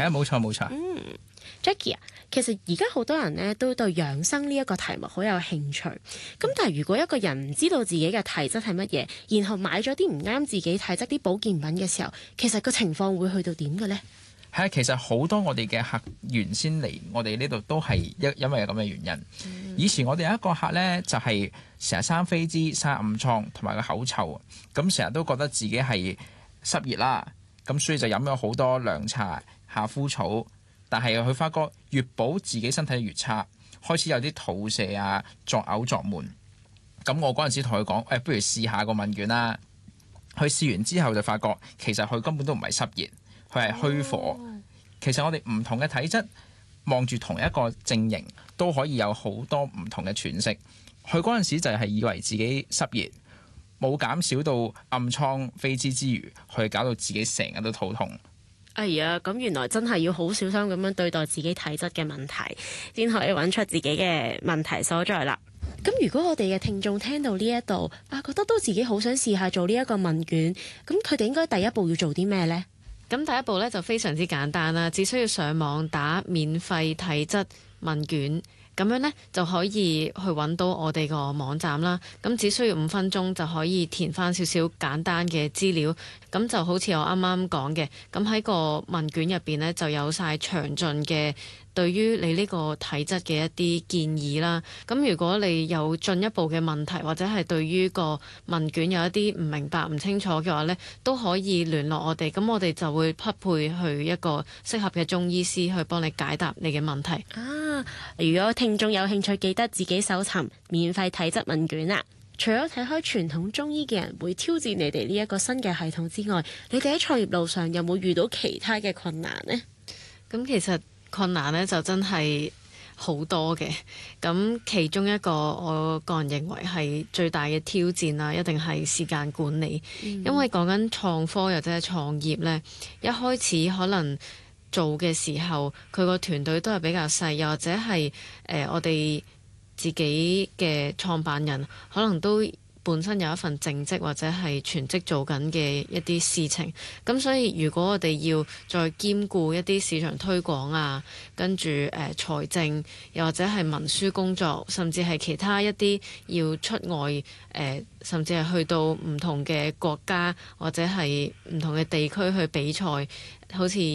係啊，冇錯冇錯。 Jackie 啊，其實而家好多人咧都對養生呢一個題目好有興趣。咁但係如果一個人唔知道自己嘅體質係乜嘢，然後買咗啲唔啱自己體質啲保健品嘅時候，其實個情況會去到點嘅呢？ 係啊，其實好多我哋嘅客原先嚟我哋呢度都係因為咁嘅原因。以前我哋有一個客呢，就係成日生飛滋、生暗瘡同埋個口臭，咁成日都覺得自己係濕熱啦，咁所以就飲咗好多涼茶、夏枯草。但係佢發覺越補自己身體越差，開始有啲肚瀉啊、作嘔作悶。咁我嗰陣時同佢講，不如試下個問卷啦。佢試完之後就發覺，其實佢根本都唔係濕熱，佢係虛火。其實我哋唔同嘅體質，望住同一個症型，都可以有好多唔同嘅詮釋。佢嗰陣時就係以為自己濕熱，冇減少到暗瘡、飛滋之餘，佢搞到自己成日都肚痛。 哎呀，咁原來真係要好小心咁樣對待自己體質嘅問題，先可以揾出自己嘅問題所在啦。咁如果我哋嘅聽眾聽到呢一度覺得都自己好想試下做呢一個問卷，咁佢哋應該第一步要做啲咩呢？ 咁第一步咧就非常之簡單啦，只需要上網打免費體質問卷。咁樣呢，就可以去揾到我哋個網站啦。咁只需要5分鐘就可以填翻少少簡單嘅資料。咁就好似我啱啱講嘅，咁喺個問卷入邊呢，就有晒詳盡嘅對於你呢個體質嘅一啲建議啦。咁如果你有進一步嘅問題，或者係對於個問卷有一啲唔明白、唔清楚嘅話呢，都可以聯絡我哋。咁我哋就會匹配去一個適合嘅中醫師去幫你解答你嘅問題。 如果聽眾有興趣，記得自己搜尋免費體質問卷啦。除咗睇開傳統中醫嘅人會挑戰你哋呢一個新嘅系統之外，你哋喺創業路上有冇遇到其他嘅困難呢？ 咁其實困難呢就真係好多嘅。咁其中一個我個人認為係最大嘅挑戰啦，一定係時間管理。因為講緊創科或者係創業呢，一開始可能做嘅時候，佢個團隊都係比較細，又或者係我哋自己嘅創辦人可能都本身有一份正職或者係全職做緊嘅一啲事情。咁所以如果我哋要再兼顧一啲市場推廣啊，跟住財政，又或者係文書工作，甚至係其他一啲要出外甚至係去到唔同嘅國家或者係唔同嘅地區去比賽，好似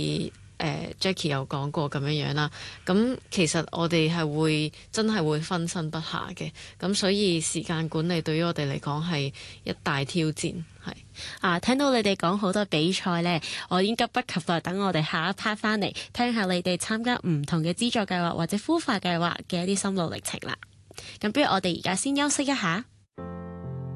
Jackie 有講過咁樣啦，咁其實我哋係真係會分身不下嘅，咁所以時間管理對於我哋嚟講係一大挑戰。係聽到你哋講好多比賽呢，我已經急不及待等我哋下一 part 翻嚟聽下你哋參加唔同嘅資助計劃或者孵化計劃嘅一啲心路歷程啦。咁不如我哋而家先休息一下。